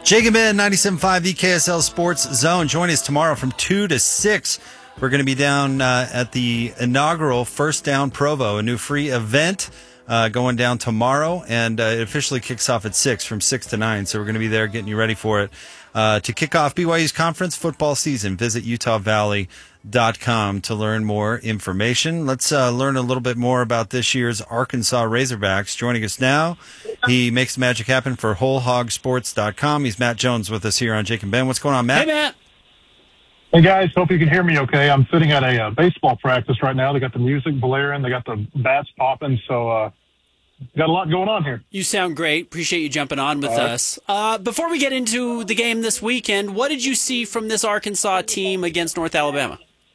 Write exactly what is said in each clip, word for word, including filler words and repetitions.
Jake and Ben, ninety-seven point five, the K S L Sports Zone. Join us tomorrow from two to six. We're going to be down uh, at the inaugural First Down Provo, a new free event uh, going down tomorrow, and uh, it officially kicks off at six, from six to nine, so we're going to be there getting you ready for it. Uh, to kick off B Y U's conference football season, visit utah valley dot com to learn more information. Let's uh, learn a little bit more about this year's Arkansas Razorbacks. Joining us now, he makes the magic happen for whole hog sports dot com. He's Matt Jones with us here on Jake and Ben. What's going on, Matt? Hey, Matt. Hey, guys. Hope you can hear me okay. I'm sitting at a uh, baseball practice right now. They got the music blaring. They got the bats popping. So, uh, got a lot going on here. You sound great. Appreciate you jumping on with uh, us. Uh, before we get into the game this weekend, what did you see from this Arkansas team against North Alabama?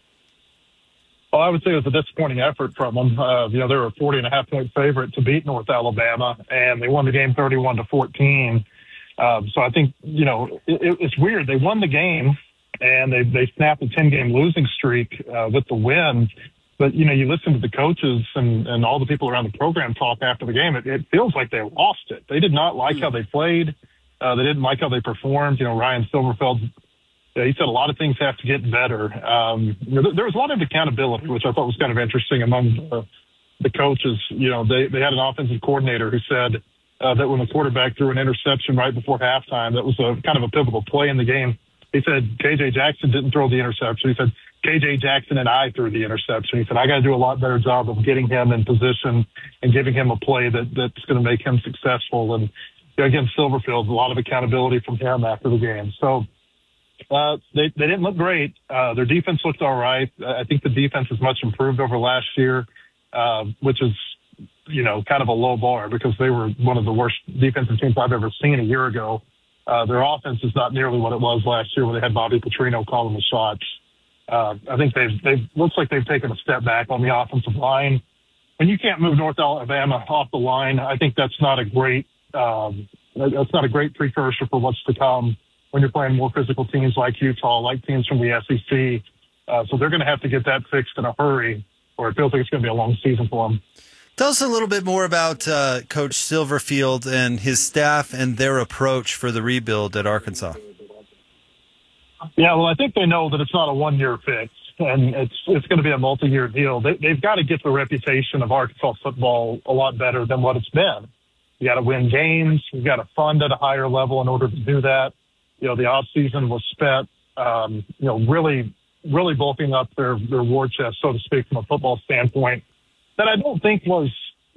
Well, I would say it was a disappointing effort from them. Uh, you know, they were a forty and a half point favorite to beat North Alabama, and they won the game thirty-one to fourteen. Um, so I think, you know, it, it's weird. They won the game, and they, they snapped a ten-game losing streak uh, with the win. But, you know, you listen to the coaches and, and all the people around the program talk after the game, it, it feels like they lost it. They did not like how they played. Uh, they didn't like how they performed. You know, Ryan Silverfeld, uh, he said a lot of things have to get better. Um, you know, th- there was a lot of accountability, which I thought was kind of interesting among uh, the coaches. You know, they, they had an offensive coordinator who said uh, that when the quarterback threw an interception right before halftime, that was a kind of a pivotal play in the game. He said K J Jackson didn't throw the interception. He said K J Jackson and I threw the interception. He said, I got to do a lot better job of getting him in position and giving him a play that, that's going to make him successful. And you know, again, Silverfield, a lot of accountability from him after the game. So uh, they, they didn't look great. Uh, their defense looked all right. I think the defense is much improved over last year, uh, which is, you know, kind of a low bar because they were one of the worst defensive teams I've ever seen a year ago. Uh, their offense is not nearly what it was last year when they had Bobby Petrino calling the shots. Uh, I think they've, they've, looks like they've taken a step back on the offensive line. When you can't move North Alabama off the line, I think that's not a great, um, that's not a great precursor for what's to come when you're playing more physical teams like Utah, like teams from the S E C. Uh, so they're going to have to get that fixed in a hurry, or it feels like it's going to be a long season for them. Tell us a little bit more about uh, Coach Silverfield and his staff and their approach for the rebuild at Arkansas. Yeah, well, I think they know that it's not a one-year fix, and it's it's going to be a multi-year deal. They, they've got to get the reputation of Arkansas football a lot better than what it's been. You got to win games. You got to fund at a higher level in order to do that. You know, the off season was spent, um, you know, really, really bulking up their their war chest, so to speak, from a football standpoint. That I don't think was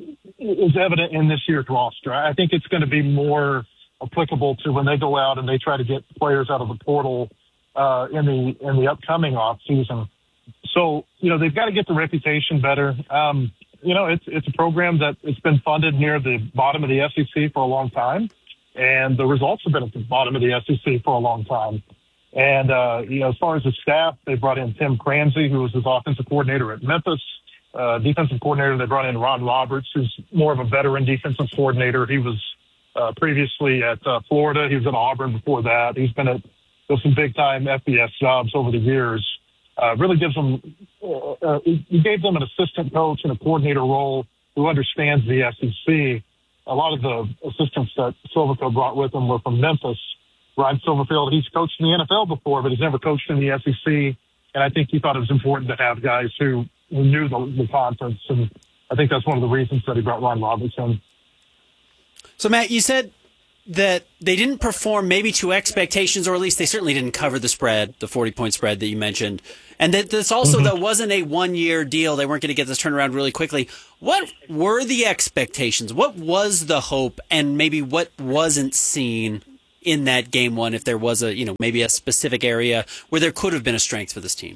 is evident in this year's roster. I think it's going to be more applicable to when they go out and they try to get players out of the portal uh, in the in the upcoming off season. So you know they've got to get the reputation better. Um, you know it's it's a program that it's been funded near the bottom of the S E C for a long time, and the results have been at the bottom of the S E C for a long time. And uh, you know as far as the staff, they brought in Tim Cramsey, who was his offensive coordinator at Memphis. Uh, defensive coordinator, they brought in Ron Roberts, who's more of a veteran defensive coordinator. He was uh, previously at uh, Florida. He was at Auburn before that. He's been at some big-time F B S jobs over the years. Uh, really gives them, uh, uh, he gave them an assistant coach and a coordinator role who understands the S E C. A lot of the assistants that Silverfield brought with him were from Memphis. Ryan Silverfield, he's coached in the N F L before, but he's never coached in the S E C. And I think he thought it was important to have guys who who knew the, the conference, and I think that's one of the reasons that he brought Ron Roberts in. So, Matt, you said that they didn't perform maybe to expectations, or at least they certainly didn't cover the spread, the forty-point spread that you mentioned, and that this also, mm-hmm. that wasn't a one-year deal. They weren't going to get this turnaround really quickly. What were the expectations? What was the hope, and maybe what wasn't seen in that game one, if there was a, you know, maybe a specific area where there could have been a strength for this team?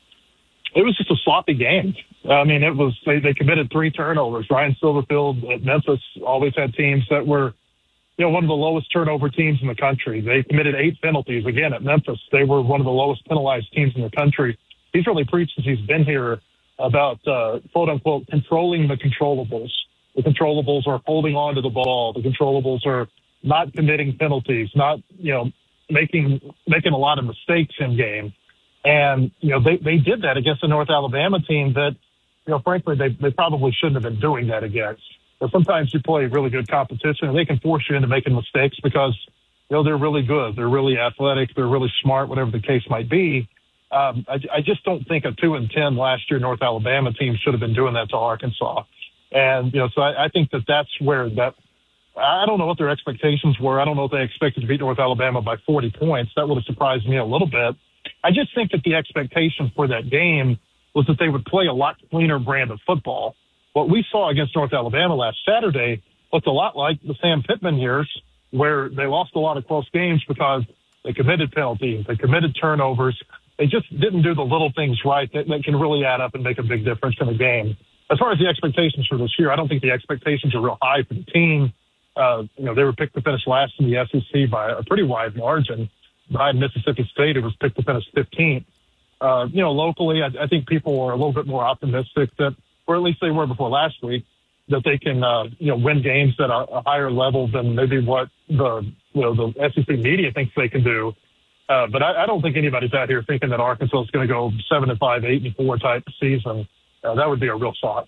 It was just a sloppy game. I mean, it was they, they committed three turnovers. Ryan Silverfield at Memphis always had teams that were, you know, one of the lowest turnover teams in the country. They committed eight penalties. Again, at Memphis, they were one of the lowest penalized teams in the country. He's really preached since he's been here about, uh, quote unquote, controlling the controllables. The controllables are holding on to the ball. The controllables are not committing penalties, not, you know, making making a lot of mistakes in game. And, you know, they, they did that against the North Alabama team that, you know, frankly, they, they probably shouldn't have been doing that against. But sometimes you play really good competition and they can force you into making mistakes because you know, they're really good. They're really athletic. They're really smart, whatever the case might be. Um, I, I just don't think a two and ten last year North Alabama team should have been doing that to Arkansas. And, you know, so I, I think that that's where that, I don't know what their expectations were. I don't know if they expected to beat North Alabama by forty points. That would have surprised me a little bit. I just think that the expectation for that game was that they would play a lot cleaner brand of football. What we saw against North Alabama last Saturday looked a lot like the Sam Pittman years, where they lost a lot of close games because they committed penalties, they committed turnovers. They just didn't do the little things right that, that can really add up and make a big difference in a game. As far as the expectations for this year, I don't think the expectations are real high for the team. Uh, you know, they were picked to finish last in the S E C by a pretty wide margin. Behind Mississippi State, it was picked to finish fifteenth. Uh, you know, locally, I, I think people are a little bit more optimistic that, or at least they were before last week, that they can, uh, you know, win games at a, a higher level than maybe what the, you know, the S E C media thinks they can do. Uh, but I, I don't think anybody's out here thinking that Arkansas is going to go seven and five, eight and four type season. Uh, that would be a real shock.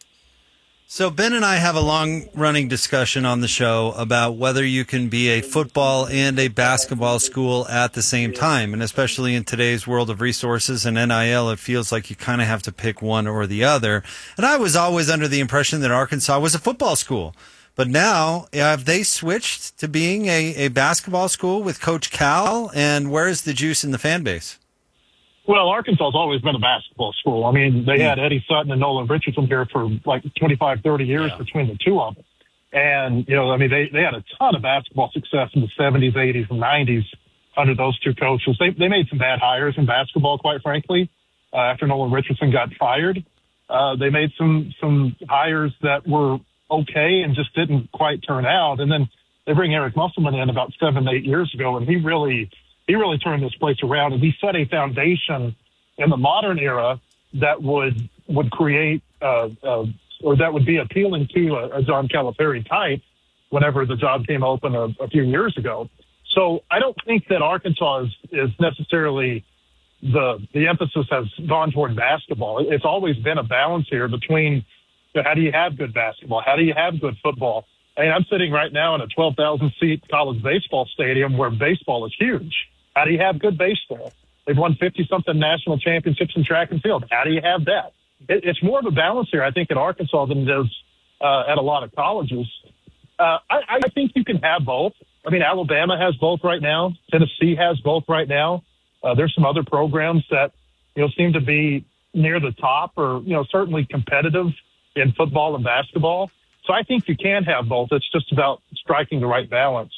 So Ben and I have a long-running discussion on the show about whether you can be a football and a basketball school at the same time, and especially in today's world of resources and N I L, it feels like you kind of have to pick one or the other. And I was always under the impression that Arkansas was a football school. But now, have they switched to being a, a basketball school with Coach Cal? And where is the juice in the fan base? Well, Arkansas has always been a basketball school. I mean, they had Eddie Sutton and Nolan Richardson here for like twenty-five, thirty years yeah. between the two of them. And, you know, I mean, they, they had a ton of basketball success in the seventies, eighties, and nineties under those two coaches. They, they made some bad hires in basketball, quite frankly, uh, after Nolan Richardson got fired. Uh, they made some, some hires that were okay and just didn't quite turn out. And then they bring Eric Musselman in about seven, eight years ago, and he really – he really turned this place around, and he set a foundation in the modern era that would would create uh, uh, or that would be appealing to a, a John Calipari type whenever the job came open a, a few years ago. So I don't think that Arkansas is, is necessarily the the emphasis has gone toward basketball. It's always been a balance here between you know, how do you have good basketball, how do you have good football. I mean, I'm sitting right now in a twelve thousand seat college baseball stadium where baseball is huge. How do you have good baseball? They've won fifty-something national championships in track and field. How do you have that? It, it's more of a balance here, I think, in Arkansas than it is uh, at a lot of colleges. Uh, I, I think you can have both. I mean, Alabama has both right now. Tennessee has both right now. Uh, there's some other programs that, you know, seem to be near the top or, you know, certainly competitive in football and basketball. So I think you can have both. It's just about striking the right balance.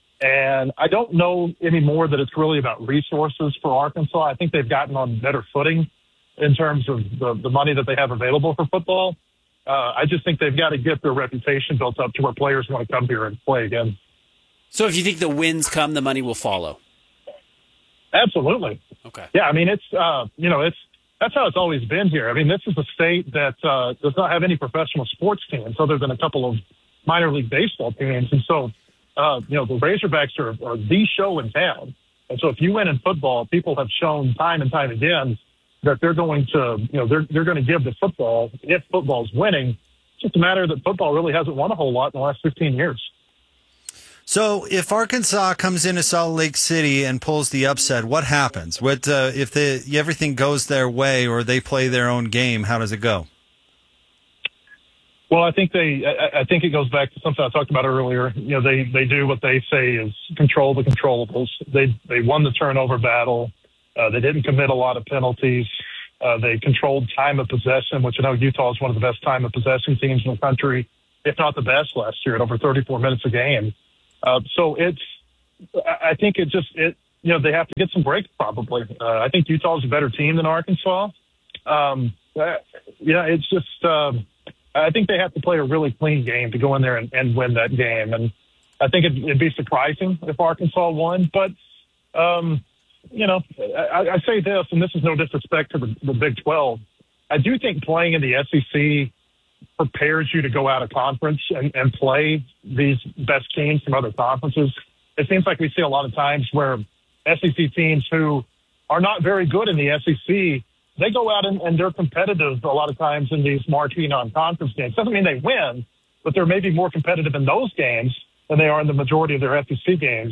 And I don't know anymore that it's really about resources for Arkansas. I think they've gotten on better footing in terms of the, the money that they have available for football. Uh, I just think they've got to get their reputation built up to where players want to come here and play again. So if you think the wins come, the money will follow? Absolutely. Okay. Yeah, I mean, it's, uh, you know, it's, that's how it's always been here. I mean, this is a state that uh, does not have any professional sports teams other than a couple of minor league baseball teams. And so, Uh, you know, the Razorbacks are, are the show in town. And so if you win in football, people have shown time and time again that they're going to, you know, they're, they're going to give the football, if football's winning. It's just a matter that football really hasn't won a whole lot in the last fifteen years. So if Arkansas comes into Salt Lake City and pulls the upset, what happens? What uh, if the, everything goes their way or they play their own game? How does it go? Well, I think they. I, I think it goes back to something I talked about earlier. You know, they, they do what they say is control the controllables. They they won the turnover battle. Uh, they didn't commit a lot of penalties. Uh, they controlled time of possession, which I know Utah is one of the best time of possession teams in the country, if not the best last year at over thirty-four minutes a game. Uh, so it's. I think it just it. You know, they have to get some breaks probably. Uh, I think Utah is a better team than Arkansas. Um, uh, yeah, it's just. Um, I think they have to play a really clean game to go in there and, and win that game. And I think it'd, it'd be surprising if Arkansas won. But, um, you know, I, I say this, and this is no disrespect to the, the Big twelve. I do think playing in the S E C prepares you to go out of conference and, and play these best teams from other conferences. It seems like we see a lot of times where S E C teams who are not very good in the S E C, they go out and, and they're competitive a lot of times in these marquee non-conference games. Doesn't mean they win, but they're maybe more competitive in those games than they are in the majority of their S E C games.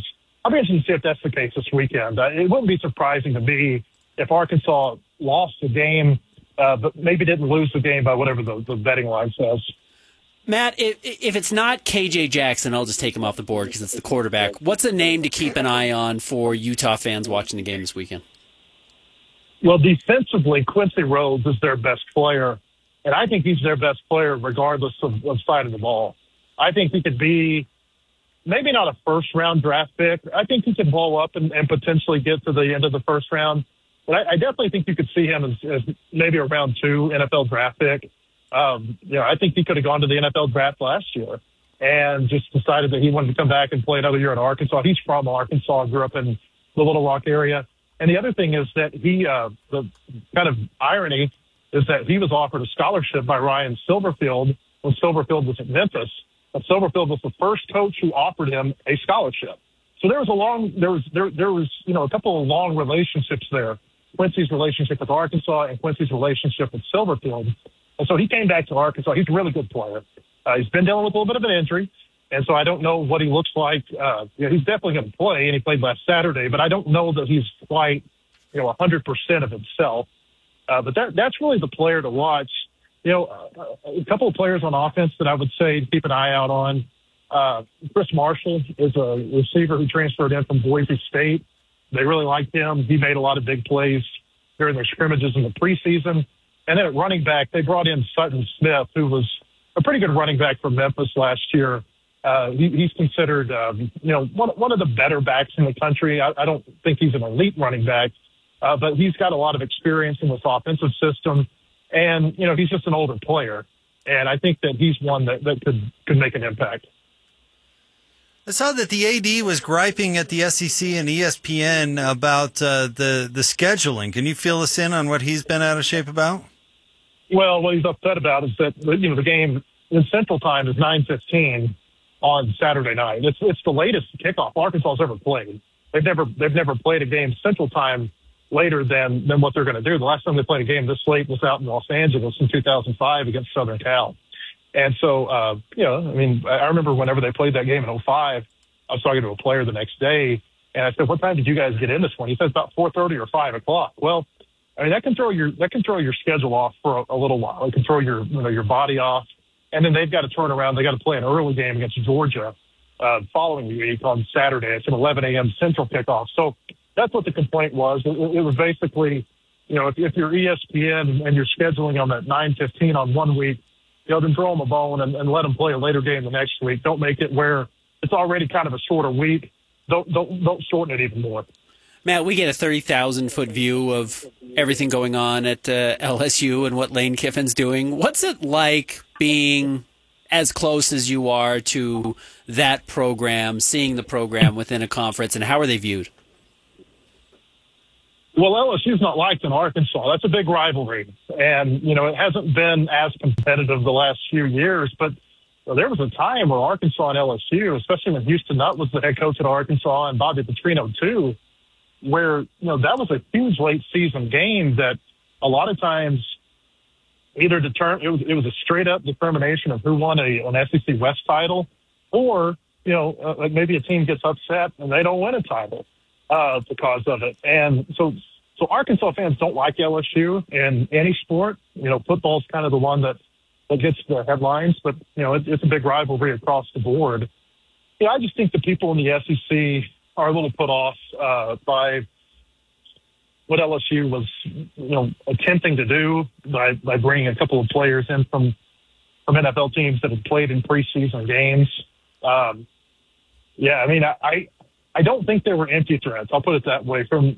I'll be interested to see if that's the case this weekend. Uh, it wouldn't be surprising to me if Arkansas lost the game, uh, but maybe didn't lose the game by whatever the, the betting line says. Matt, if, if it's not K J Jackson, I'll just take him off the board because it's the quarterback. What's a name to keep an eye on for Utah fans watching the game this weekend? Well, defensively, Quincy Rhodes is their best player, and I think he's their best player regardless of, of side of the ball. I think he could be maybe not a first-round draft pick. I think he could blow up and, and potentially get to the end of the first round. But I, I definitely think you could see him as, as maybe a round two N F L draft pick. Um, you know, I think he could have gone to the N F L draft last year and just decided that he wanted to come back and play another year in Arkansas. He's from Arkansas, grew up in the Little Rock area. And the other thing is that he, uh, the kind of irony is that he was offered a scholarship by Ryan Silverfield when Silverfield was at Memphis. And Silverfield was the first coach who offered him a scholarship. So there was a long, there was, there, there was, you know, a couple of long relationships there. Quincy's relationship with Arkansas and Quincy's relationship with Silverfield. And so he came back to Arkansas. He's a really good player. Uh, he's been dealing with a little bit of an injury. And so I don't know what he looks like. Uh, you know, he's definitely going to play, and he played last Saturday, but I don't know that he's quite, you know, one hundred percent of himself. Uh, but that that's really the player to watch. You know, uh, a couple of players on offense that I would say to keep an eye out on. Uh, Chris Marshall is a receiver who transferred in from Boise State. They really liked him. He made a lot of big plays during their scrimmages in the preseason. And then at running back, they brought in Sutton Smith, who was a pretty good running back from Memphis last year. Uh, he, he's considered, um, you know, one, one of the better backs in the country. I, I don't think he's an elite running back, uh, but he's got a lot of experience in this offensive system. And, you know, he's just an older player. And I think that he's one that, that could, could make an impact. I saw that the A D was griping at the S E C and E S P N about uh, the, the scheduling. Can you fill us in on what he's been out of shape about? Well, what he's upset about is that, you know, the game in Central Time is nine fifteen on Saturday night. It's it's the latest kickoff Arkansas's ever played. They've never they've never played a game Central Time later than than what they're going to do. The last time they played a game this late was out in Los Angeles in two thousand five against Southern Cal. And so, uh, you know, I mean, I remember whenever they played that game in oh five, I was talking to a player the next day, and I said, "What time did you guys get in this one?" He said, "About four thirty or five o'clock." Well, I mean, that can throw your that can throw your schedule off for a, a little while. It can throw your you know your body off. And then they've got to turn around. They got to play an early game against Georgia uh, following week on Saturday. It's an eleven a.m. Central kickoff. So that's what the complaint was. It, it was basically, you know, if, if you're E S P N and you're scheduling them at nine fifteen on one week, you know, then throw them a bone and, and let them play a later game the next week. Don't make it where it's already kind of a shorter week. Don't don't don't shorten it even more. Matt, we get a thirty thousand foot view of everything going on at uh, L S U and what Lane Kiffin's doing. What's it like being as close as you are to that program, seeing the program within a conference, and how are they viewed? Well, L S U's not liked in Arkansas. That's a big rivalry. And, you know, it hasn't been as competitive the last few years, but well, there was a time where Arkansas and L S U, especially when Houston Nutt was the head coach at Arkansas and Bobby Petrino too, where, you know, that was a huge late season game that a lot of times either determine it was it was a straight up determination of who won a an S E C West title, or, you know, uh, like maybe a team gets upset and they don't win a title uh, because of it. And so so Arkansas fans don't like L S U in any sport. You know, football's kind of the one that, that gets the headlines, but, you know, it, it's a big rivalry across the board. Yeah, I just think the people in the S E C are a little put off uh, by what L S U was, you know, attempting to do by, by bringing a couple of players in from from N F L teams that had played in preseason games. Um, yeah, I mean, I I don't think there were empty threats. I'll put it that way. From